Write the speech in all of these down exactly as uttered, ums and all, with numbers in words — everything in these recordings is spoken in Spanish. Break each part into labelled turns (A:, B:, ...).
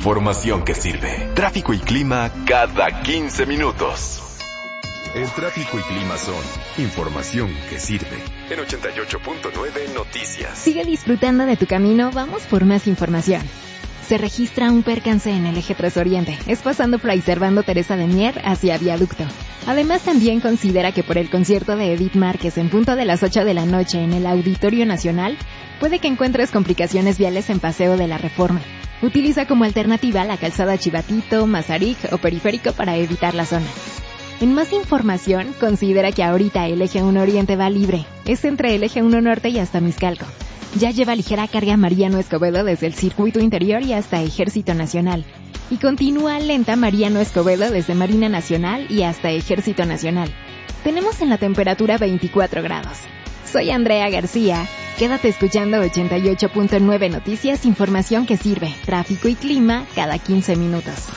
A: Información que sirve. Tráfico y clima cada quince minutos. El tráfico y clima son información que sirve. En ochenta y ocho punto nueve Noticias.
B: Sigue disfrutando de tu camino, vamos por más información. Se registra un percance en el eje tres Oriente. Es pasando Fray Servando Teresa de Mier hacia Viaducto. Además, también considera que por el concierto de Edith Márquez en punto de las ocho de la noche en el Auditorio Nacional, puede que encuentres complicaciones viales en Paseo de la Reforma. Utiliza como alternativa la calzada Chivatito, Mazarik o Periférico para evitar la zona. En más información, considera que ahorita el eje uno Oriente va libre. Es entre el eje uno Norte y hasta Miscalco. Ya lleva ligera carga Mariano Escobedo desde el circuito interior y hasta Ejército Nacional. Y continúa lenta Mariano Escobedo desde Marina Nacional y hasta Ejército Nacional. Tenemos en la temperatura veinticuatro grados. Soy Andrea García. Quédate escuchando ochenta y ocho punto nueve Noticias, información que sirve. Tráfico y clima cada quince minutos.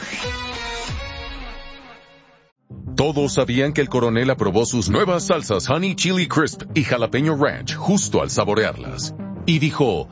C: Todos sabían que el coronel aprobó sus nuevas salsas Honey Chili Crisp y Jalapeño Ranch justo al saborearlas. Y dijo,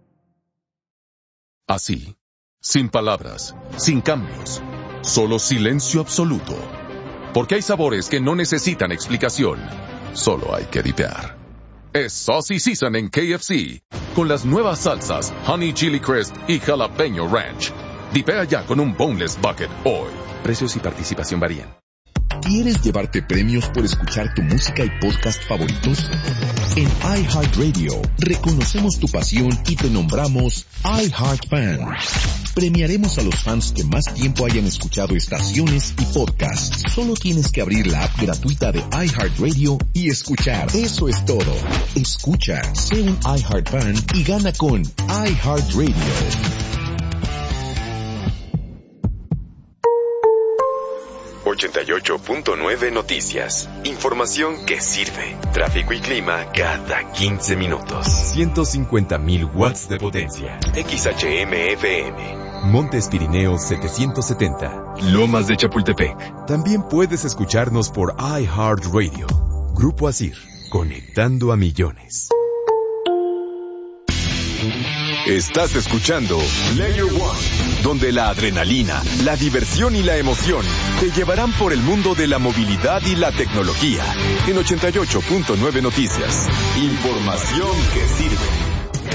C: así, sin palabras, sin cambios, solo silencio absoluto. Porque hay sabores que no necesitan explicación, solo hay que dipear. Es Saucy Season en K F C, con las nuevas salsas Honey Chili Crisp y Jalapeño Ranch. Dipea ya con un Boneless Bucket hoy. Precios y participación varían.
D: ¿Quieres llevarte premios por escuchar tu música y podcast favoritos? En iHeartRadio reconocemos tu pasión y te nombramos iHeartFan. Premiaremos a los fans que más tiempo hayan escuchado estaciones y podcasts. Solo tienes que abrir la app gratuita de iHeartRadio y escuchar. Eso es todo. Escucha, sé un iHeartFan y gana con iHeartRadio.
A: ochenta y ocho punto nueve Noticias. Información que sirve. Tráfico y clima cada quince minutos. ciento cincuenta mil watts de potencia. X H M F M. Montes Pirineos setecientos setenta. Lomas de Chapultepec. También puedes escucharnos por iHeartRadio. Grupo Asir. Conectando a millones. Estás escuchando Layer One, donde la adrenalina, la diversión y la emoción te llevarán por el mundo de la movilidad y la tecnología. En ochenta y ocho punto nueve Noticias. Información que sirve.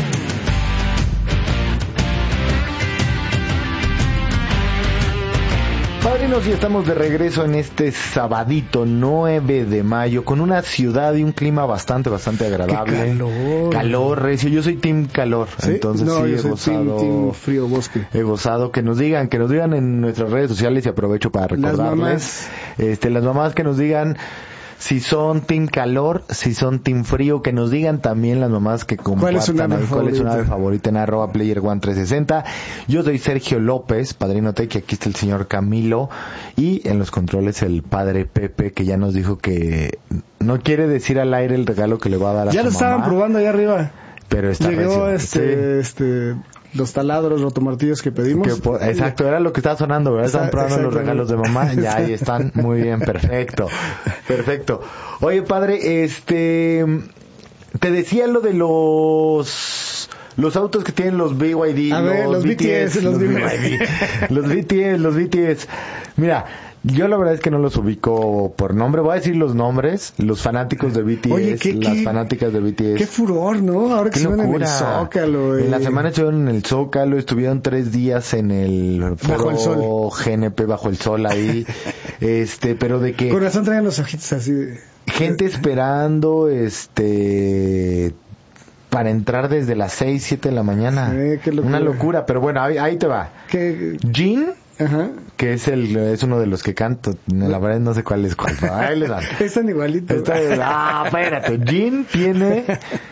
E: Padrinos, y estamos de regreso en este sabadito nueve de mayo con una ciudad y un clima bastante, bastante agradable.
F: ¡Qué calor!
E: Calor, recio. Yo soy team calor,
F: ¿Sí?
E: entonces
F: no,
E: sí
F: yo
E: he
F: soy
E: gozado.
F: Team, team frío bosque.
E: He gozado. Que nos digan, que nos digan en nuestras redes sociales, y aprovecho para recordarles.
F: Las mamás.
E: Este, las mamás que nos digan si son team calor, si son team frío, que nos digan también las mamás que compartan
F: ¿Cuál es su ave
E: ahí, cuál es su ave favorita en arroba player one trescientos sesenta. Yo soy Sergio López, padrino Tech, y aquí está el señor Camilo, y en los controles el padre Pepe, que ya nos dijo que no quiere decir al aire el regalo que le va a dar a
F: ya
E: su
F: lo estaban
E: mamá,
F: probando allá arriba.
E: pero está
F: Llegó
E: recio.
F: este,
E: Sí.
F: este, los taladros rotomartillos que pedimos.
E: Que por- exacto, era lo que estaba sonando, ¿verdad? Están probando los regalos de mamá, ya ahí están, muy bien, perfecto, perfecto. Oye, padre, este, te decía lo de los, los autos que tienen los B Y D,
F: A
E: los,
F: ver, los B T S, los
E: B Y D, los B T S, los B T S. Mira, yo la verdad es que no los ubico por nombre. Voy a decir los nombres. Los fanáticos de B T S,
F: Oye, ¿qué-
E: las
F: qué-
E: fanáticas de B T S.
F: Qué furor, ¿no? Ahora que
E: Qué
F: se ven en el
E: locura.
F: Zócalo.
E: En la
F: eh.
E: semana estuvieron en el Zócalo, estuvieron tres días en el foro
F: Bajo el sol.
E: G N P bajo el sol ahí. este, pero de que
F: Con razón traían los ojitos así de...
E: gente esperando, este, para entrar desde las seis, siete de la mañana.
F: Sí, qué locura.
E: Una locura, pero bueno, ahí, ahí te va.
F: ¿Qué?
E: Jean,
F: Ajá.
E: que es el es uno de los que canto, la verdad no sé cuál es cuál. Ahí les dan.
F: Están igualitos.
E: Esta es- ah, espérate. Jean tiene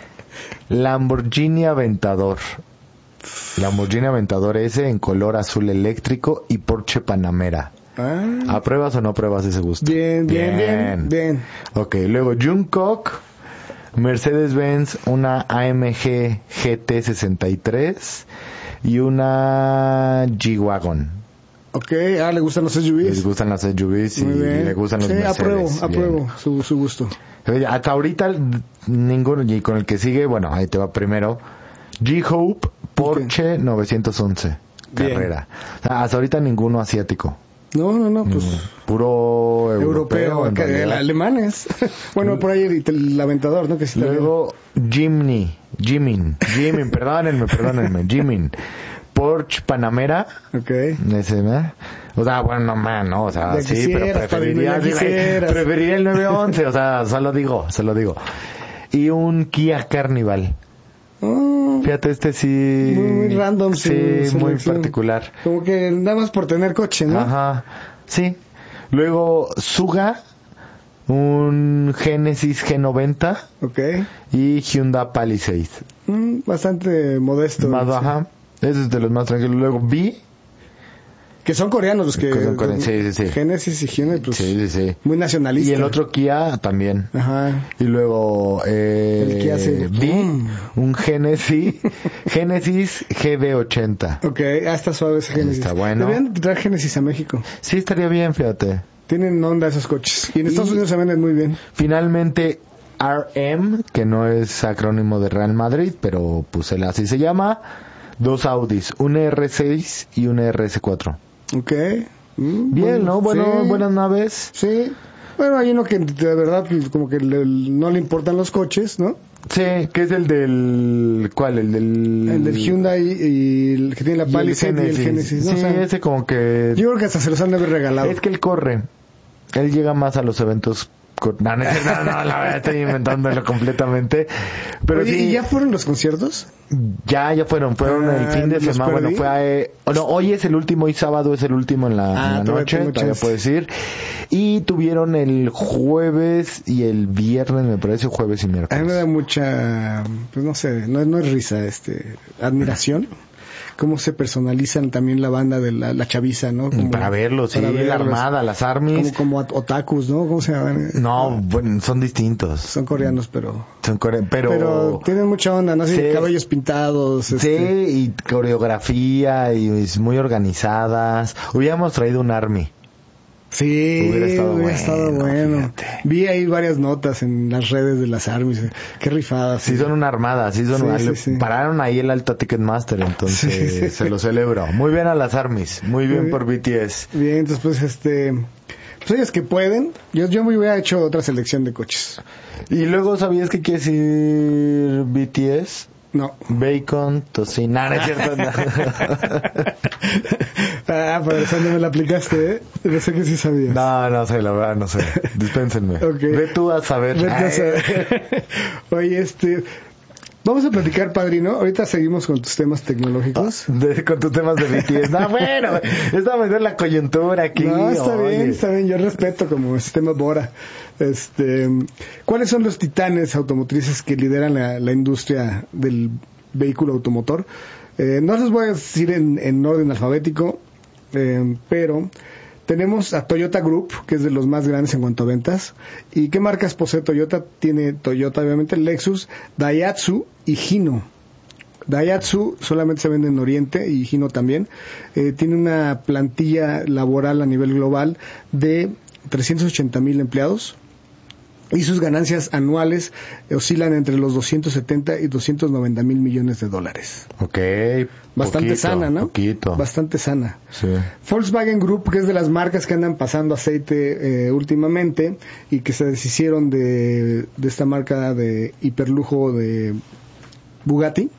E: Lamborghini Aventador. Lamborghini Aventador S en color azul eléctrico y Porsche Panamera.
F: Ah,
E: ¿Apruebas o no apruebas ese gusto?
F: bien, bien, bien, bien.
E: Ok, luego Jungkook, Mercedes-Benz, una A M G G T sesenta y tres y una G-Wagon.
F: Ok, ah, le gustan los S U Vs.
E: Les gustan las S U Vs y
F: Muy bien.
E: le gustan los
F: sí,
E: Mercedes.
F: apruebo,
E: Bien.
F: apruebo su, su gusto.
E: Oye, hasta ahorita ninguno, y con el que sigue, bueno, ahí te va primero. G-Hope Porsche novecientos once.
F: Bien.
E: carrera. O sea, hasta ahorita ninguno asiático.
F: No, no, no, pues...
E: Mm, puro europeo,
F: Europeo,
E: en
F: que-
E: realidad.
F: alemanes. Bueno, por ahí el, el aventador, ¿no? Que sí
E: Luego, Jimny, Jimin, Jimin, perdónenme, perdónenme, Jimin. Porsche Panamera,
F: Ok.
E: ese, ¿eh? O sea, bueno, no, man, no, o sea,
F: Ya
E: sí, pero
F: quisieras,
E: preferiría,
F: padrino, ya
E: sí,
F: quisieras.
E: preferiría el nueve once, o sea, solo digo, se lo digo. Y un Kia Carnival.
F: Oh,
E: Fíjate, este sí...
F: muy, muy random su
E: Sí, muy
F: selección.
E: particular.
F: Como que nada más por tener coche, ¿no?
E: Ajá, sí. Luego, Suga, un Genesis G noventa
F: Ok.
E: y Hyundai Palisade.
F: Mm, bastante modesto.
E: Más
F: sí.
E: baja. Ese es de los más tranquilos. Luego, B.
F: Que son coreanos los que...
E: Que son coreanos, sí, sí, sí.
F: Genesis y Hyundai, pues...
E: Sí, sí, sí.
F: Muy nacionalista.
E: Y el otro Kia también.
F: Ajá.
E: Y luego eh,
F: El Kia hace-
E: B,
F: Mm.
E: un Genesis, Genesis G B ochenta.
F: Ok, ah, está suave ese Genesis.
E: Está bueno.
F: Deberían traer Genesis a México.
E: Sí, estaría bien, fíjate.
F: Tienen onda esos coches. Y en
E: Y-
F: Estados Unidos se venden muy bien.
E: Finalmente, R M, que no es acrónimo de Real Madrid, pero pues él así se llama, dos Audis, un R seis y un R S cuatro.
F: Ok. Mm,
E: Bien, ¿no? Bueno,
F: sí.
E: buenas naves.
F: Sí. Bueno, hay uno que de verdad como que le- no le importan los coches, ¿no?
E: Sí, que es el del... ¿Cuál? El del...
F: El del Hyundai y el que tiene la
E: y el
F: Palisade y el Genesis, ¿no?
E: Sí,
F: O sea,
E: ese como que...
F: yo creo que hasta se los han de haber regalado.
E: Es que él corre. Él llega más a los eventos... con- No, no, es cierto, no, no, la verdad estoy inventándolo completamente. Pero
F: Oye,
E: sí,
F: ¿y ya fueron los conciertos?
E: ya, ya fueron. Fueron
F: Ah,
E: el fin de
F: los
E: semana. Bueno,
F: perdí.
E: fue... eh, oh, no, hoy es el último y sábado es el último en la,
F: Ah,
E: en la
F: todavía
E: noche.
F: tengo
E: Todavía
F: chance.
E: puedes ir. Y tuvieron el jueves y el viernes, me parece, jueves y
F: A mí
E: miércoles.
F: me da mucha, pues no sé, no, no es risa, este, admiración. Cómo se personalizan también la banda de la, la chaviza, ¿no? Como-
E: Para verlo, sí,
F: para
E: la
F: verlos.
E: armada, las armies.
F: Como, como otakus, ¿no? ¿Cómo se llaman?
E: No, bueno, son distintos.
F: Son coreanos, pero...
E: Son core- pero...
F: Pero tienen mucha onda, ¿no? Así,
E: Sí.
F: cabellos pintados.
E: Sí,
F: Este,
E: y coreografía y es muy organizadas. Hubiéramos traído un army.
F: sí,
E: Hubiera estado bueno,
F: estado bueno.
E: fíjate.
F: Vi ahí varias notas en las redes de las armies. Qué rifadas.
E: Sí, son una armada, sí son
F: Sí,
E: al-
F: sí, sí.
E: pararon ahí el alta Ticketmaster, entonces
F: Sí, sí, sí.
E: se lo celebro. Muy bien a las armies, muy bien
F: Muy
E: por B T S.
F: Bien, entonces pues este... Pues ellos que pueden. Yo, yo me hubiera hecho otra selección de coches.
E: Y luego, ¿sabías que quiere decir B T S?
F: No.
E: Bacon, tocino. No, no es cierto. no.
F: Ah, por eso no me la aplicaste, ¿eh? Pensé que sí sabías.
E: No, no sé, la verdad, no sé. Dispénsenme.
F: Ok.
E: Ve tú a saber.
F: Vete a
E: Ay.
F: saber. Oye, este... Vamos a platicar, padrino. Ahorita seguimos con tus temas tecnológicos.
E: De- con tus temas de B T S. No, bueno, es a meter la coyuntura aquí.
F: No, está
E: oye.
F: bien, está bien. Yo respeto como sistema Bora. Este, ¿cuáles son los titanes automotrices que lideran la, la industria del vehículo automotor? Eh, no les voy a decir en, en orden alfabético, eh, pero tenemos a Toyota Group, que es de los más grandes en cuanto a ventas. ¿Y qué marcas posee Toyota? Tiene Toyota, obviamente, Lexus, Daihatsu y Hino. Daihatsu solamente se vende en Oriente y Hino también. Eh, tiene una plantilla laboral a nivel global de trescientos ochenta mil empleados y sus ganancias anuales oscilan entre los doscientos setenta y doscientos noventa mil millones de dólares.
E: Ok.
F: Bastante
E: poquito,
F: sana, ¿no?
E: Poquito.
F: Bastante sana.
E: Sí.
F: Volkswagen Group, que es de las marcas que andan pasando aceite eh, últimamente y que se deshicieron de, de esta marca de hiperlujo de Bugatti.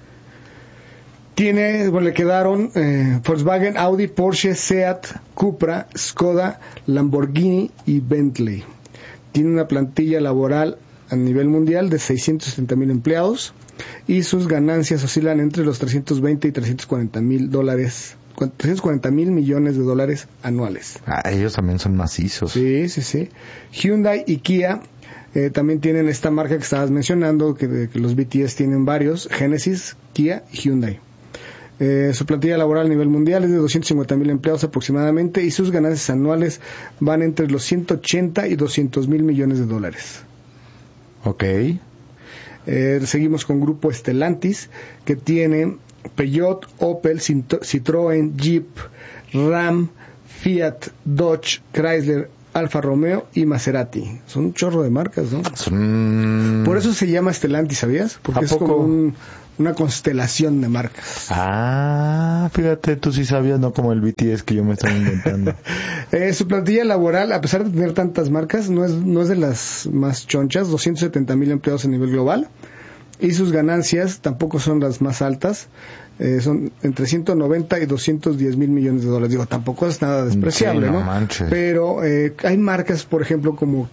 F: Tiene, bueno, le quedaron eh, Volkswagen, Audi, Porsche, Seat, Cupra, Skoda, Lamborghini y Bentley. Tiene una plantilla laboral a nivel mundial de seiscientos setenta mil empleados y sus ganancias oscilan entre los trescientos veinte y trescientos cuarenta mil dólares, trescientos cuarenta mil millones de dólares anuales.
E: Ah, ellos también son macizos.
F: Sí, sí, sí. Hyundai y Kia eh, también tienen esta marca que estabas mencionando, que, que los B T S tienen varios, Genesis, Kia y Hyundai. Eh, su plantilla laboral a nivel mundial es de doscientos cincuenta mil empleados aproximadamente y sus ganancias anuales van entre los ciento ochenta y doscientos mil millones de dólares.
E: Ok.
F: Eh, seguimos con Grupo Stellantis, que tiene Peugeot, Opel, Cint- Citroën, Jeep, Ram, Fiat, Dodge, Chrysler, Alfa Romeo y Maserati. Son un chorro de marcas, ¿no?
E: Son...
F: Por eso se llama Stellantis, ¿sabías? Porque
E: ¿A
F: es
E: poco?
F: como un, una constelación de marcas.
E: Ah, fíjate, tú sí sabías, no como el B T S que yo me estoy inventando.
F: eh, su plantilla laboral, a pesar de tener tantas marcas, no es, no es de las más chonchas, doscientos setenta mil empleados a nivel global. Y sus ganancias tampoco son las más altas, eh, son entre ciento noventa y doscientos diez mil millones de dólares. Digo, tampoco es nada despreciable,
E: sí, no
F: ¿no?
E: manches.
F: Pero eh, hay marcas, por ejemplo, como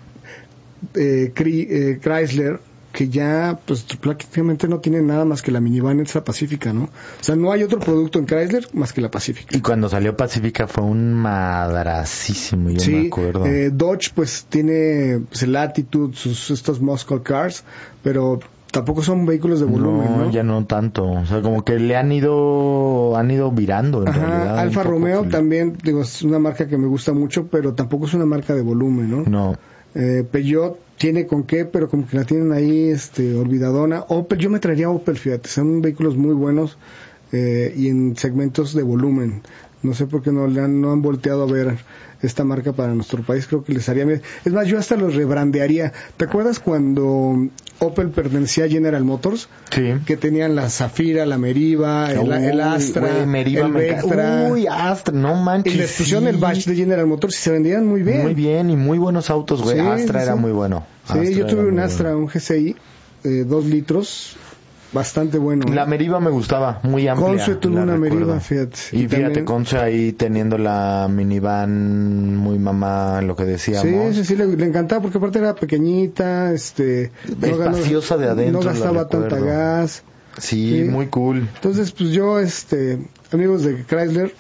F: eh, Cri- eh, Chrysler, que ya pues prácticamente no tienen nada más que la minivan esa Pacífica, ¿no? O sea, no hay otro producto en Chrysler más que la Pacífica.
E: Y cuando salió Pacífica fue un madracísimo, yo
F: Sí,
E: me acuerdo.
F: eh, Dodge pues tiene pues, el Latitude, sus estos muscle cars, pero tampoco son vehículos de volumen, ¿no?
E: No, ya no tanto. O sea, como que le han ido han ido virando en
F: Ajá,
E: realidad.
F: Alfa
E: un poco,
F: Romeo
E: sí.
F: también, digo, es una marca que me gusta mucho, pero tampoco es una marca de volumen, ¿no?
E: No.
F: Eh, Peugeot tiene con qué, pero como que la tienen ahí este olvidadona. Opel, yo me traería Opel, fíjate, son vehículos muy buenos eh, y en segmentos de volumen. No sé por qué no le han, no han volteado a ver esta marca para nuestro país, creo que les haría bien. Es más, yo hasta los rebrandearía. ¿Te acuerdas cuando Opel pertenecía a General Motors?
E: Sí.
F: Que tenían la Zafira, la Meriva, el,
E: Uy,
F: el Astra,
E: güey, Meriva
F: el
E: me ca-
F: Vectra.
E: Uy, Astra, no manches.
F: Y les pusieron
E: sí.
F: el badge de General Motors y se vendían muy bien.
E: Muy bien, y muy buenos autos, güey.
F: Sí,
E: Astra
F: sí,
E: era
F: sí.
E: muy bueno.
F: Sí,
E: Astra
F: yo tuve
E: era
F: un
E: muy
F: Astra,
E: bueno.
F: un G C I, eh, dos litros, bastante bueno.
E: La
F: ¿eh?
E: Meriva me gustaba, muy amplia.
F: Conce tuvo
E: la
F: una
E: recuerdo.
F: Meriva, fíjate.
E: Y,
F: Y
E: fíjate,
F: también-
E: Conce ahí teniendo la minivan muy mamá, lo que decíamos.
F: Sí, sí, sí, le, le encantaba porque aparte era pequeñita, este,
E: Espaciosa de adentro,
F: no
E: la
F: gastaba
E: recuerdo.
F: tanta gas.
E: Sí,
F: Sí.
E: muy cool.
F: Entonces, pues yo, este, amigos de Chrysler,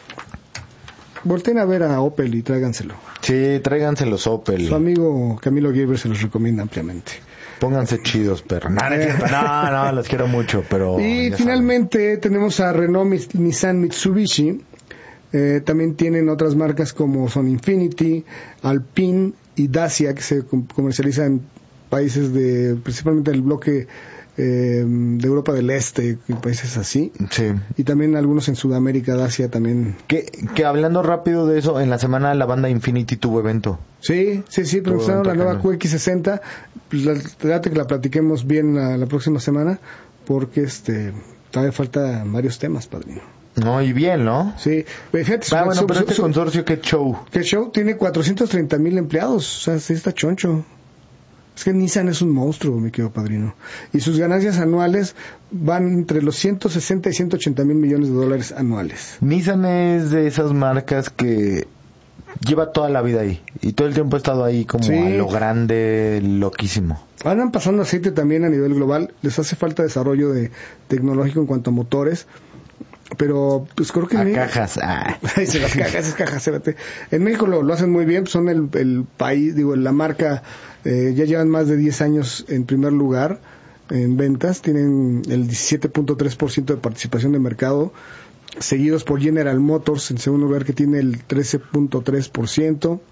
F: volteen a ver a Opel y tráiganselo.
E: Sí, tráiganse los Opel.
F: Su amigo Camilo Gilbert se los recomienda ampliamente.
E: Pónganse chidos, perro. No, no, es cierto. no, no, los quiero mucho, pero...
F: Y
E: ya
F: finalmente tenemos a Renault, Mis- Nissan, Mitsubishi. Eh, también tienen otras marcas como son Infiniti, Alpine y Dacia, que se com- comercializan en países de, principalmente del bloque eh, de Europa del Este, y países así.
E: saben. Sí.
F: Y también algunos en Sudamérica, Dacia también.
E: Que, que hablando rápido de eso, en la semana la banda Infinity tuvo evento.
F: Sí, sí, sí, presentaron la
E: evento
F: nueva
E: acá, ¿no?
F: Q X sesenta. Pues, la- Trate que la platiquemos bien la, la próxima semana, porque este todavía falta varios temas, padrino.
E: No, y bien, ¿no?
F: Sí, fíjate,
E: Ah,
F: su-
E: bueno,
F: su-
E: pero
F: su-
E: este
F: su-
E: consorcio, qué show.
F: que el show tiene cuatrocientos treinta mil empleados, o sea, sí está choncho. Es que Nissan es un monstruo, mi querido padrino. Y sus ganancias anuales van entre los ciento sesenta y ciento ochenta mil millones de dólares anuales.
E: Nissan es de esas marcas que lleva toda la vida ahí. Y todo el tiempo ha estado ahí como
F: Sí.
E: a lo grande, loquísimo.
F: Andan pasando aceite también a nivel global. Les hace falta desarrollo de tecnológico en cuanto a motores. Pero pues creo que
E: A
F: en-
E: cajas. Ah.
F: Ay, se las cajas, esas cajas, espérate. En México lo, lo hacen muy bien, son el, el país, digo, la marca, eh, ya llevan más de diez años en primer lugar en ventas, tienen el diecisiete punto tres por ciento de participación de mercado, seguidos por General Motors en segundo lugar, que tiene el trece punto tres por ciento,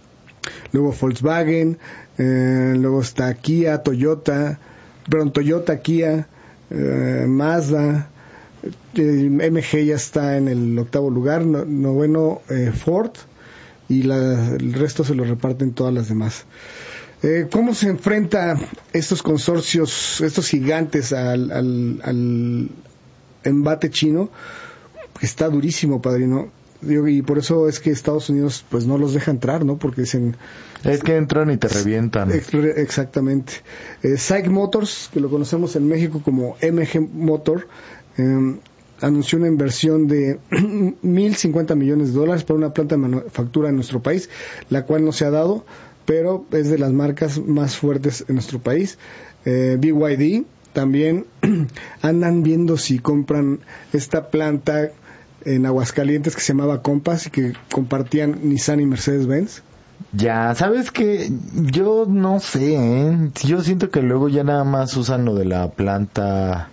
F: luego Volkswagen, eh, luego está Kia, Toyota, perdón, Toyota, Kia, eh, Mazda, eh, M G ya está en el octavo lugar, no- noveno eh, Ford, y la- el resto se lo reparten todas las demás. Eh, ¿Cómo se enfrenta estos consorcios, estos gigantes al, al, al embate chino? Que está durísimo, padrino. Digo, y por eso es que Estados Unidos pues no los deja entrar, ¿no? Porque dicen...
E: Es que entran y te revientan.
F: Ex- Exactamente. Eh, SAIC Motors, que lo conocemos en México como M G Motor, eh, anunció una inversión de mil cincuenta millones de dólares para una planta de manufactura en nuestro país, la cual no se ha dado, pero es de las marcas más fuertes en nuestro país. Eh, B Y D también andan viendo si compran esta planta en Aguascalientes que se llamaba Compass y que compartían Nissan y Mercedes-Benz.
E: Ya, ¿sabes qué? Yo no sé, ¿eh? Yo siento que luego ya nada más usan lo de la planta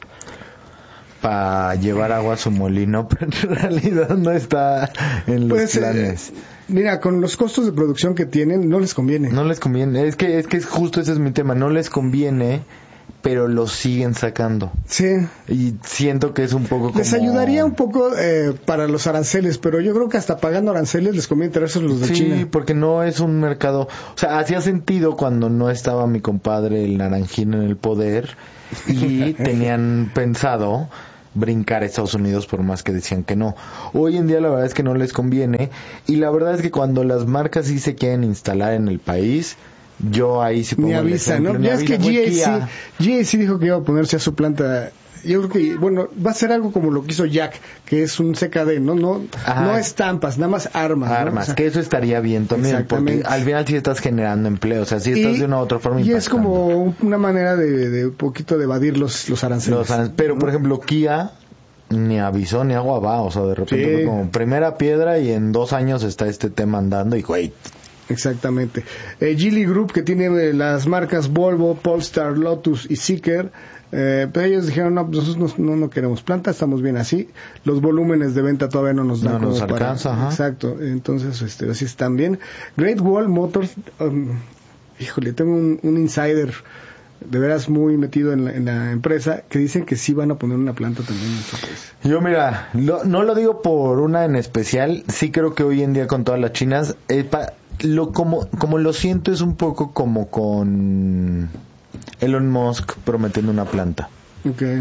E: para llevar agua a su molino, pero en realidad no está en los
F: Pues, eh,
E: planes.
F: Mira, con los costos de producción que tienen, no les conviene.
E: No les conviene, es que es que es justo ese es mi tema, no les conviene pero lo siguen sacando.
F: Sí.
E: Y siento que es un poco como...
F: Les ayudaría un poco eh, para los aranceles, pero yo creo que hasta pagando aranceles les conviene traerse los de
E: sí,
F: China.
E: Sí, porque no es un mercado... O sea, hacía sentido cuando no estaba mi compadre el Naranjín en el poder y tenían pensado brincar a Estados Unidos por más que decían que no. Hoy en día la verdad es que no les conviene y la verdad es que cuando las marcas sí se quieren instalar en el país... Yo ahí sí pongo
F: ni avisa, ejemplo, ¿no? Ni ya avisa, es que G A C, G A C dijo que iba a ponerse a su planta. Yo creo que, bueno, va a ser algo como lo que hizo Jack, que es un C K D, ¿no? No, no estampas, nada más armas.
E: Armas, ¿no? O sea, que eso estaría bien también, porque al final sí estás generando empleo, o sea, sí estás y, de una u otra forma
F: y es como una manera de, de un poquito de evadir los, los aranceles. Los aranceles
E: pero, ¿no? Por ejemplo, Kia ni avisó ni agua va, o sea, de repente sí. Fue como primera piedra y en dos años está este tema andando y, güey...
F: Exactamente. Eh, Geely Group, que tiene eh, las marcas Volvo, Polestar, Lotus y Zeekr, eh, pero ellos dijeron, no, nosotros no, no queremos planta, estamos bien así. Los volúmenes de venta todavía no nos dan.
E: No nos
F: como
E: alcanza,
F: para,
E: ajá.
F: Exacto, entonces este, así están bien. Great Wall Motors, um, híjole, tengo un, un insider de veras muy metido en la, en la empresa que dicen que sí van a poner una planta también en nuestro país.
E: Yo mira, lo, no lo digo por una en especial, sí creo que hoy en día con todas las chinas, eh, pa, lo como como lo siento es un poco como con Elon Musk prometiendo una planta.
F: Okay.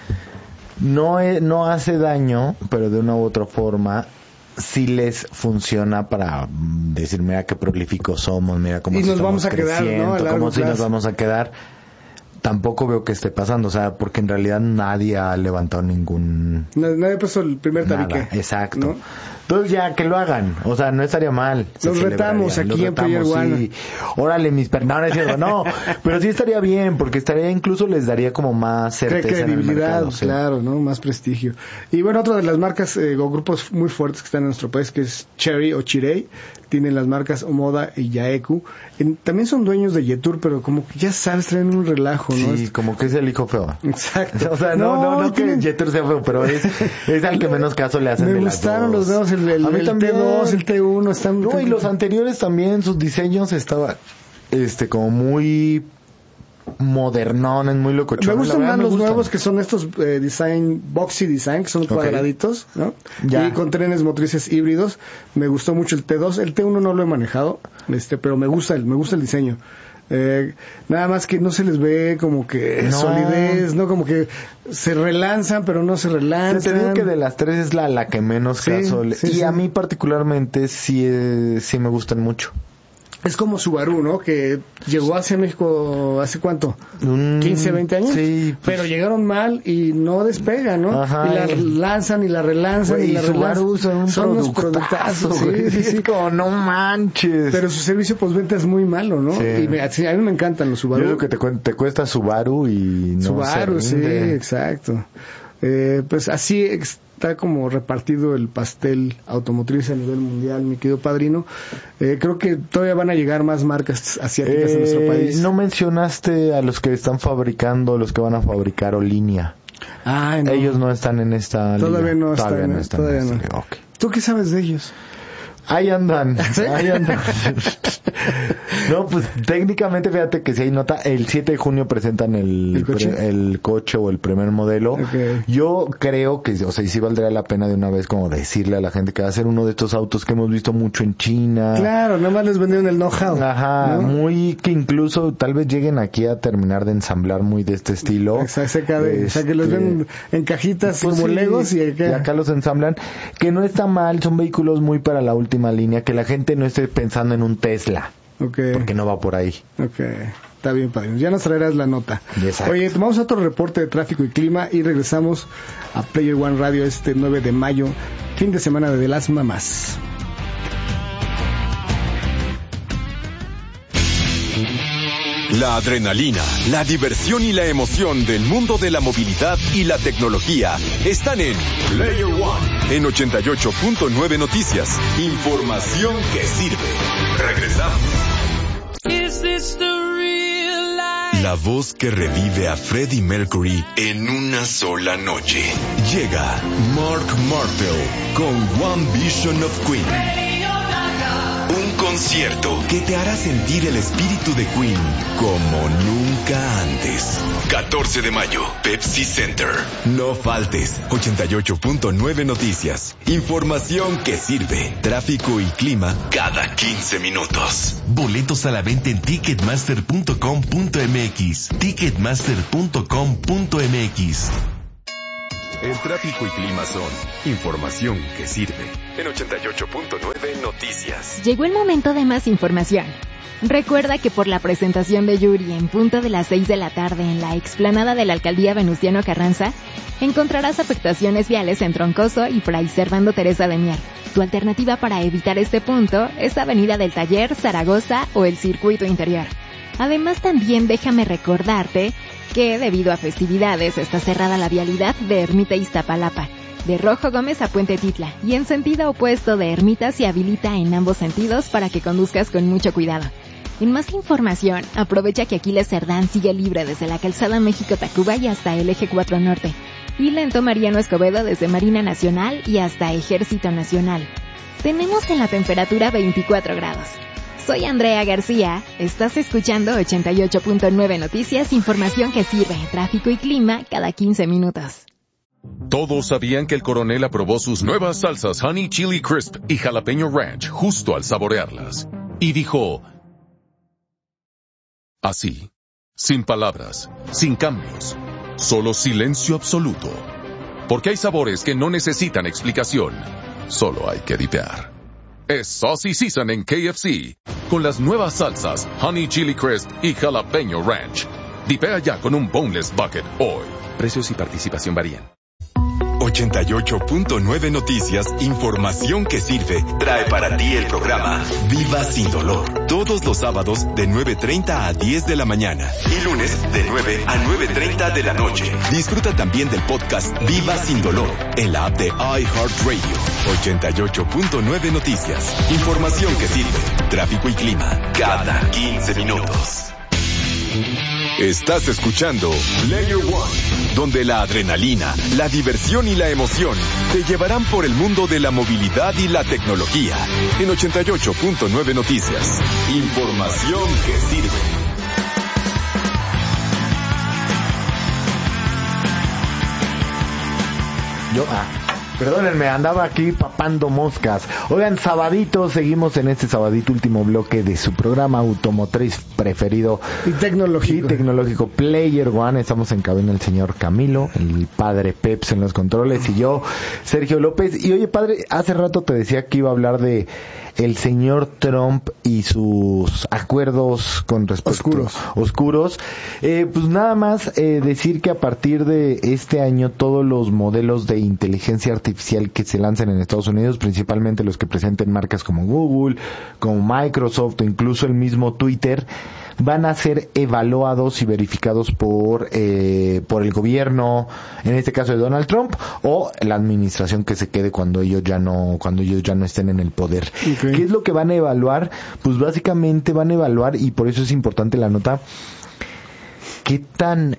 E: No es, no hace daño, pero de una u otra forma sí les funciona para decir, mira qué prolíficos somos, mira cómo
F: y nos vamos a quedar, ¿no? A
E: cómo si nos vamos a quedar. Tampoco veo que esté pasando, o sea, porque en realidad nadie ha levantado ningún...
F: Nadie puso el primer tabique.
E: Nada, exacto. ¿No? Entonces ya, que lo hagan, o sea, no estaría mal.
F: Los retamos aquí Los en Player One.
E: Sí. Órale, mis per... no, no es cierto, no, pero sí estaría bien, porque estaría, incluso les daría como más certeza
F: credibilidad,
E: en el mercado, sí.
F: Claro, ¿no? Más prestigio. Y bueno, otra de las marcas eh, o grupos muy fuertes que están en nuestro país, que es Chery o Chirei, tienen las marcas Omoda y Yaeku. En, también son dueños de Yetur, pero como que ya sabes, traen un relajo, ¿no?
E: Sí,
F: es...
E: como que es el hijo feo.
F: Exacto.
E: O sea, no, no, no, no tienen... que Yetur sea feo, pero es, es al que menos caso le hacen.
F: Me
E: de
F: gustaron
E: las dos.
F: los nuevos, el, el,
E: a mí
F: el
E: también.
F: T dos, el T uno, están...
E: No, y los anteriores también, sus diseños estaban, este, como muy modernones, muy locochones.
F: Me gustan más
E: me
F: los
E: gustan.
F: nuevos que son estos eh, design, boxy design, que son okay. Cuadraditos, ¿no? Ya. Y con trenes motrices híbridos. Me gustó mucho el T dos, el T uno no lo he manejado, este, pero me gusta el, me gusta el diseño. Eh, nada más que no se les ve como que no. solidez, no como que se relanzan pero no se relanzan.
E: Te digo que de las tres es la, la que menos
F: sí,
E: caso le...
F: sí,
E: y
F: sí.
E: a mí particularmente sí, eh, sí me gustan mucho.
F: Es como Subaru, ¿no? Que llegó hacia México ¿hace cuánto?
E: Mm,
F: quince, veinte años.
E: Sí.
F: Pues... Pero llegaron mal y no despegan, ¿no?
E: Ajá,
F: y la lanzan y la relanzan
E: wey,
F: y la
E: Subaru
F: relanzan.
E: Son, un
F: son unos productazos, sí, sí, sí.
E: Como, no manches.
F: Pero su servicio postventa es muy malo, ¿no?
E: Sí.
F: Y me, a mí me encantan los Subaru.
E: Yo creo que te, te cuesta Subaru y no
F: Subaru,
E: se
F: sí,
E: rinde.
F: exacto. Eh, pues así está como repartido el pastel automotriz a nivel mundial, mi querido padrino. Eh, creo que todavía van a llegar más marcas asiáticas
E: eh,
F: en nuestro país.
E: No mencionaste a los que están fabricando, los que van a fabricar o línea.
F: Ah, no.
E: Ellos no están en esta
F: todavía
E: liga.
F: No
E: todavía
F: están,
E: no están.
F: Todavía
E: en
F: no.
E: esta liga. Okay.
F: ¿Tú qué sabes de ellos?
E: Ahí andan,
F: ¿Sí?
E: ahí andan. No, pues técnicamente fíjate que si hay nota, el siete de junio presentan el,
F: ¿El coche?
E: Pre, el coche o el primer modelo.
F: Okay.
E: Yo creo que, o sea, sí valdría la pena de una vez como decirle a la gente que va a ser uno de estos autos que hemos visto mucho en China.
F: Claro, nada más les vendieron el know-how.
E: Ajá,
F: ¿no?
E: Muy que incluso tal vez lleguen aquí a terminar de ensamblar muy de este estilo.
F: Exacto, este... o sea, que los ven en cajitas pues como sí, Legos y acá...
E: y acá los ensamblan, que no está mal, son vehículos muy para la última línea, que la gente no esté pensando en un Tesla.
F: Okay.
E: Porque no va por ahí.
F: Ok, está bien, padre. Ya nos traerás la nota.
E: Exacto.
F: Oye, tomamos otro reporte de tráfico y clima y regresamos a Player One Radio este nueve de mayo, fin de semana de las mamás.
A: La adrenalina, la diversión y la emoción del mundo de la movilidad y la tecnología están en Player One, en ochenta y ocho punto nueve Noticias. Información que sirve. Regresamos. La voz que revive a Freddie Mercury en una sola noche. Llega Mark Martel con One Vision of Queen. Un concierto que te hará sentir el espíritu de Queen como nunca antes. catorce de mayo, Pepsi Center. No faltes. ochenta y ocho punto nueve Noticias. Información que sirve. Tráfico y clima cada quince minutos.
D: Boletos a la venta en ticketmaster punto com punto m x. ticketmaster punto com punto m x.
A: El tráfico y clima son información que sirve. En ochenta y ocho punto nueve Noticias.
B: Llegó el momento de más información. Recuerda que por la presentación de Yuri en punto de las seis de la tarde en la explanada de la Alcaldía Venustiano Carranza, encontrarás afectaciones viales en Troncoso y Fray Servando Teresa de Mier. Tu alternativa para evitar este punto es Avenida del Taller, Zaragoza o el Circuito Interior. Además, también déjame recordarte que debido a festividades está cerrada la vialidad de Ermita Iztapalapa, de Rojo Gómez a Puente Titla, y en sentido opuesto de Ermita se habilita en ambos sentidos para que conduzcas con mucho cuidado. En más información, aprovecha que Aquiles Cerdán sigue libre desde la calzada México-Tacuba y hasta el eje cuatro Norte, y Lento Mariano Escobedo desde Marina Nacional y hasta Ejército Nacional. Tenemos en la temperatura veinticuatro grados. Soy Andrea García, estás escuchando ochenta y ocho punto nueve Noticias, información que sirve, tráfico y clima cada quince minutos.
C: Todos sabían que el coronel aprobó sus nuevas salsas Honey Chili Crisp y Jalapeño Ranch justo al saborearlas. Y dijo, así, sin palabras, sin cambios, solo silencio absoluto. Porque hay sabores que no necesitan explicación, solo hay que dipear. Es Saucy Season en K F C, con las nuevas salsas Honey Chili Crisp y Jalapeño Ranch. Dipea ya con un Boneless Bucket hoy. Precios y participación varían.
A: ochenta y ocho punto nueve Noticias, información que sirve, trae para ti el programa Viva Sin Dolor. Todos los sábados de nueve treinta a diez de la mañana y lunes de nueve a nueve treinta de la noche. Disfruta también del podcast Viva Sin Dolor en la app de iHeartRadio. ochenta y ocho punto nueve Noticias, información que sirve, tráfico y clima cada quince minutos. Estás escuchando Player One, donde la adrenalina, la diversión y la emoción te llevarán por el mundo de la movilidad y la tecnología. En ochenta y ocho punto nueve Noticias, información que sirve.
E: Yo, ah, perdónenme, andaba aquí papando moscas. Oigan, sabadito, seguimos en este sabadito último bloque de su programa automotriz preferido.
F: Y tecnológico.
E: Y tecnológico, Player One. Estamos en cabina el señor Camilo, el padre Peps en los controles, y yo, Sergio López. Y oye, padre, hace rato te decía que iba a hablar de el señor Trump y sus acuerdos con respecto
F: oscuros
E: oscuros eh, pues nada más eh, decir que a partir de este año todos los modelos de inteligencia artificial que se lancen en Estados Unidos, principalmente los que presenten marcas como Google, como Microsoft o incluso el mismo Twitter, van a ser evaluados y verificados por eh, por el gobierno, en este caso de Donald Trump, o la administración que se quede cuando ellos ya no cuando ellos ya no estén en el poder. Okay. ¿Qué es lo que van a evaluar? Pues básicamente van a evaluar, y por eso es importante la nota, qué tan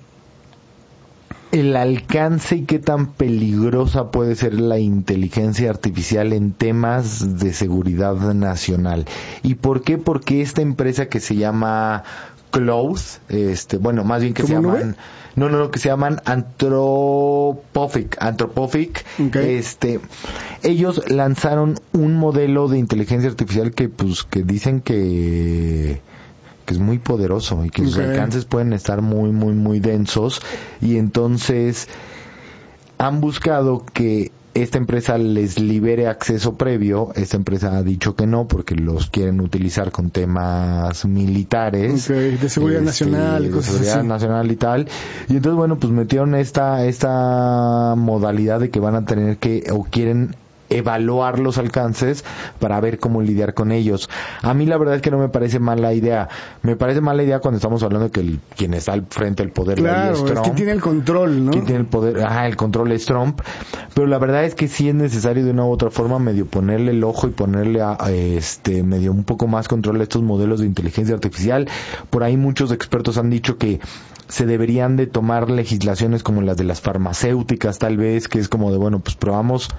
E: el alcance y qué tan peligrosa puede ser la inteligencia artificial en temas de seguridad nacional. ¿Y por qué? Porque esta empresa que se llama Cloud, este, bueno, más bien que se llaman, nube? no, no, no, que se llaman Anthropic, Anthropic, okay. este, ellos lanzaron un modelo de inteligencia artificial que, pues, que dicen que que es muy poderoso y que okay. sus alcances pueden estar muy, muy, muy densos, y entonces han buscado que esta empresa les libere acceso previo. Esta empresa ha dicho que no, porque los quieren utilizar con temas militares.
F: Okay, de seguridad este, nacional y cosas
E: de seguridad
F: así.
E: nacional y tal. Y entonces, bueno, pues metieron esta, esta modalidad de que van a tener que, o quieren evaluar los alcances para ver cómo lidiar con ellos. A mí la verdad es que no me parece mala idea. Me parece mala idea cuando estamos hablando de que el, quien está al frente del poder
F: claro,
E: es Trump.
F: Es que tiene el control, ¿no?
E: Quien tiene el poder, ajá, el control es Trump. Pero la verdad es que sí es necesario de una u otra forma medio ponerle el ojo y ponerle a, a este medio un poco más control a estos modelos de inteligencia artificial. Por ahí muchos expertos han dicho que se deberían de tomar legislaciones como las de las farmacéuticas, tal vez, que es como de, bueno, pues probamos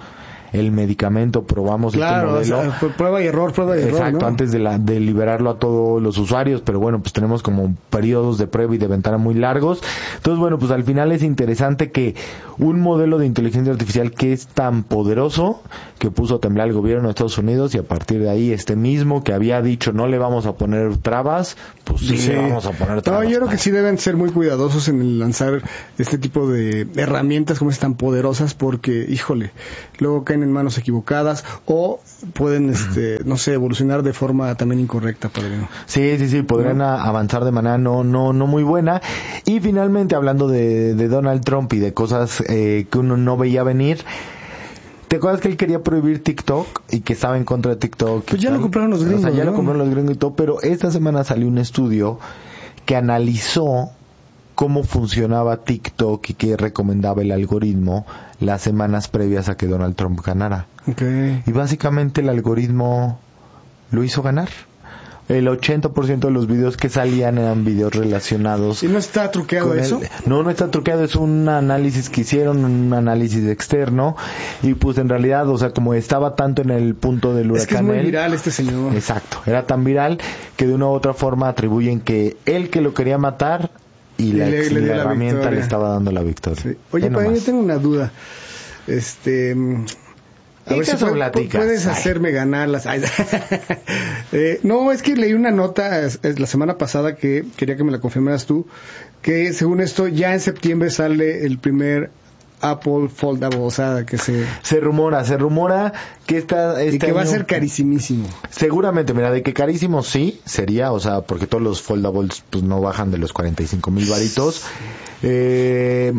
E: el medicamento, probamos
F: claro,
E: este modelo.
F: O sea, prueba y error, prueba y error.
E: Exacto,
F: ¿no?
E: antes de, la, de liberarlo a todos los usuarios, pero bueno, pues tenemos como periodos de prueba y de ventana muy largos. Entonces, bueno, pues al final es interesante que un modelo de inteligencia artificial que es tan poderoso, que puso a temblar al gobierno de Estados Unidos, y a partir de ahí este mismo que había dicho no le vamos a poner trabas, pues sí, sí. le vamos a poner trabas.
F: No, yo creo que sí deben ser muy cuidadosos en el lanzar este tipo de herramientas como es tan poderosas, porque, híjole, luego caen en manos equivocadas o pueden, este, no sé, evolucionar de forma también incorrecta, padrino.
E: Sí, sí, sí, podrían ¿no? avanzar de manera no, no, no muy buena. Y finalmente, hablando de, de Donald Trump y de cosas eh, que uno no veía venir, ¿te acuerdas que él quería prohibir TikTok y que estaba en contra de TikTok?
F: Pues ya lo compraron los gringos.
E: O sea, ya
F: ¿no?
E: lo compraron los gringos y todo, pero esta semana salió un estudio que analizó cómo funcionaba TikTok y qué recomendaba el algoritmo las semanas previas a que Donald Trump ganara.
F: Okay.
E: Y básicamente el algoritmo lo hizo ganar. El ochenta por ciento de los videos que salían eran videos relacionados.
F: ¿Y no está truqueado eso?
E: El... No, no está truqueado, es un análisis que hicieron, un análisis externo, y pues en realidad, o sea, como estaba tanto en el punto del huracán...
F: Es que es muy
E: él,
F: viral este señor.
E: Exacto, era tan viral que de una u otra forma atribuyen que él que lo quería matar y, y la, le, le, la la herramienta victoria. Le estaba dando la victoria.
F: Sí. Oye, para yo tengo una duda. Este... A ver si puedes, puedes hacerme ganar las... eh, no, es que leí una nota es, es, la semana pasada que quería que me la confirmaras tú, que según esto ya en septiembre sale el primer Apple Foldable, o sea, que se...
E: Se rumora, se rumora que esta... Este
F: y que
E: año...
F: va a ser carísimísimo.
E: Seguramente, mira, de que carísimo sí sería, o sea, porque todos los foldables pues no bajan de los cuarenta y cinco mil varitos. Eh...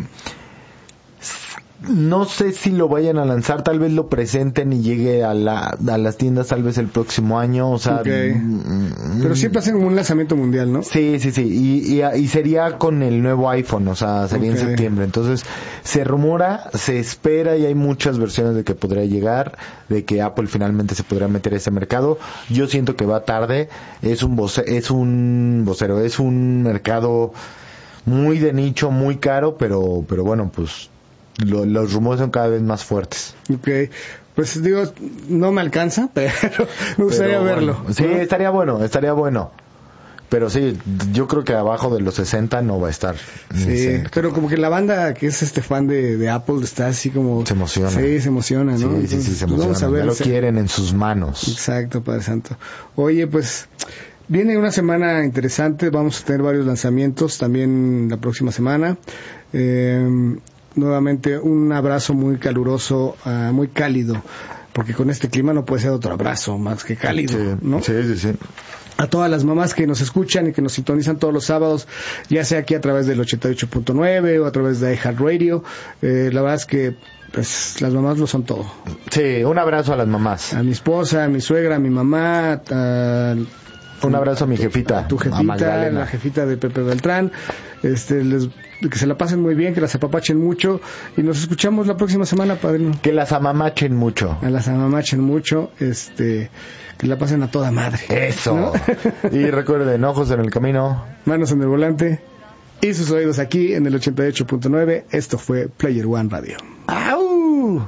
E: No sé si lo vayan a lanzar, tal vez lo presenten y llegue a, la, a las tiendas tal vez el próximo año, o sea...
F: Okay. Mm, Pero siempre hacen como un lanzamiento mundial, ¿no?
E: Sí, sí, sí, y, y, y sería con el nuevo iPhone, o sea, sería okay. en septiembre. Entonces, se rumora, se espera y hay muchas versiones de que podría llegar, de que Apple finalmente se podría meter a ese mercado. Yo siento que va tarde, es un voce, es un vocero, es un mercado muy de nicho, muy caro, pero, pero bueno, pues... Lo, los rumores son cada vez más fuertes.
F: Ok, pues digo, no me alcanza, pero me gustaría
E: pero,
F: verlo.
E: Bueno, sí, estaría bueno, estaría bueno. Pero sí, yo creo que abajo de los sesenta no va a estar.
F: Sí, pero como que la banda que es este fan de, de Apple está así como...
E: Se emociona.
F: Sí, se emociona, ¿no?
E: Sí,
F: Entonces,
E: sí, sí, se emociona.
F: Vamos a ver,
E: ya lo
F: se...
E: quieren en sus manos.
F: Exacto, Padre Santo. Oye, pues... Viene una semana interesante, vamos a tener varios lanzamientos también la próxima semana. Eh... Nuevamente un abrazo muy caluroso, uh, muy cálido, porque con este clima no puede ser otro abrazo más que cálido,
E: sí,
F: ¿no?
E: Sí, sí, sí.
F: A todas las mamás que nos escuchan y que nos sintonizan todos los sábados, ya sea aquí a través del ochenta y ocho punto nueve o a través de iHeartRadio, eh, la verdad es que pues las mamás lo son todo.
E: Sí, un abrazo a las mamás.
F: A mi esposa, a mi suegra, a mi mamá, a...
E: Un abrazo a mi jefita,
F: a tu jefita, a la jefita de Pepe Beltrán. Este, les, que se la pasen muy bien, que las apapachen mucho y nos escuchamos la próxima semana, padrino.
E: Que las amamachen mucho.
F: A las amamachen mucho, este, que la pasen a toda madre.
E: Eso. ¿No? Y recuerden, ojos en el camino,
F: manos en el volante y sus oídos aquí en el ochenta y ocho punto nueve. Esto fue Player One Radio.
E: ¡Au!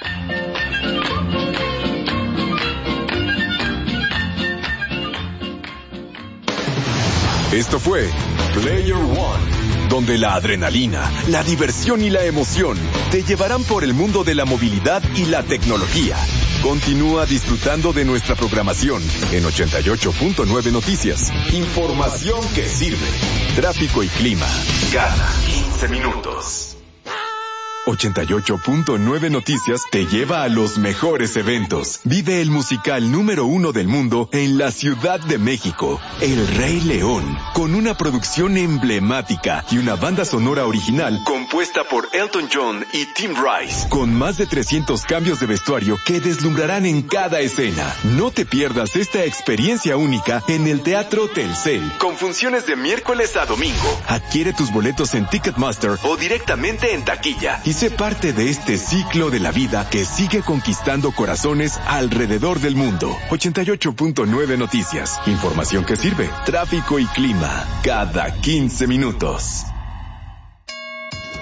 A: Esto fue Player One, donde la adrenalina, la diversión y la emoción te llevarán por el mundo de la movilidad y la tecnología. Continúa disfrutando de nuestra programación en ochenta y ocho punto nueve Noticias. Información que sirve. Tráfico y clima cada quince minutos. ochenta y ocho punto nueve Noticias te lleva a los mejores eventos. Vive el musical número uno del mundo en la Ciudad de México, El Rey León, con una producción emblemática y una banda sonora original compuesta por Elton John y Tim Rice, con más de trescientos cambios de vestuario que deslumbrarán en cada escena. No te pierdas esta experiencia única en el Teatro Telcel, con funciones de miércoles a domingo. Adquiere tus boletos en Ticketmaster o directamente en taquilla y sé parte de este ciclo de la vida que sigue conquistando corazones alrededor del mundo. ochenta y ocho punto nueve Noticias. Información que sirve. Tráfico y clima cada quince minutos.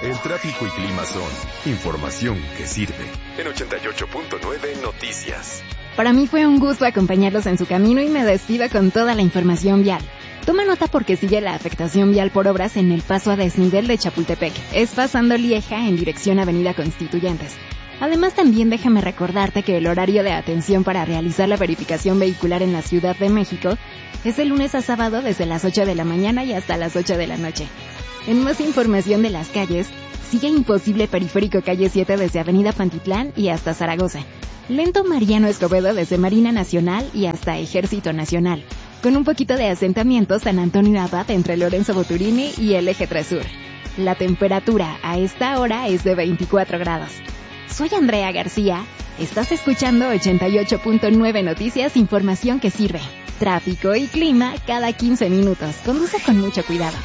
A: El tráfico y clima son información que sirve. En ochenta y ocho punto nueve Noticias.
B: Para mí fue un gusto acompañarlos en su camino y me despido con toda la información vial. Toma nota porque sigue la afectación vial por obras en el paso a desnivel de Chapultepec. Es pasando Lieja en dirección Avenida Constituyentes. Además, también déjame recordarte que el horario de atención para realizar la verificación vehicular en la Ciudad de México es de lunes a sábado desde las ocho de la mañana y hasta las ocho de la noche. En más información de las calles, sigue imposible Periférico Calle siete desde Avenida Pantitlán y hasta Zaragoza. Lento Mariano Escobedo desde Marina Nacional y hasta Ejército Nacional. Con un poquito de asentamiento San Antonio Abad entre Lorenzo Boturini y el Eje tres Sur. La temperatura a esta hora es de veinticuatro grados. Soy Andrea García. Estás escuchando ochenta y ocho punto nueve Noticias, información que sirve. Tráfico y clima cada quince minutos. Conduce con mucho cuidado.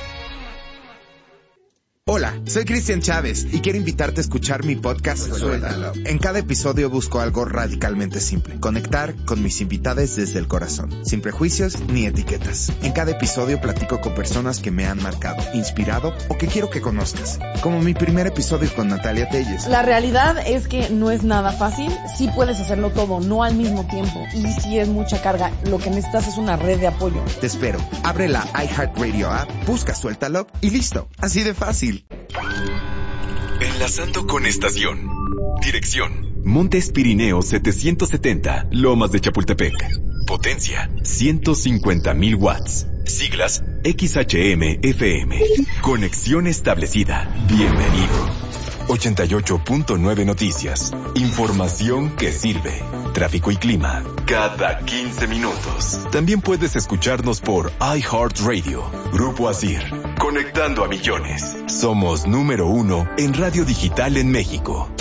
G: Hola, soy Cristian Chávez y quiero invitarte a escuchar mi podcast Suéltalo. En cada episodio busco algo radicalmente simple. Conectar con mis invitados desde el corazón, sin prejuicios ni etiquetas. En cada episodio platico con personas que me han marcado, inspirado o que quiero que conozcas. Como mi primer episodio con Natalia Telles.
H: La realidad es que no es nada fácil. Sí puedes hacerlo todo, no al mismo tiempo. Y sí es mucha carga. Lo que necesitas es una red de apoyo.
G: Te espero. Abre la iHeartRadio app, busca Suéltalo y listo. Así de fácil.
A: Enlazando con estación. Dirección: Montes Pirineos setecientos setenta, Lomas de Chapultepec. Potencia: ciento cincuenta mil watts. Siglas: X H M F M. Conexión establecida. Bienvenido. ochenta y ocho punto nueve Noticias. Información que sirve. Tráfico y clima cada quince minutos. También puedes escucharnos por iHeartRadio. Grupo Asir. Conectando a millones. Somos número uno en radio digital en México.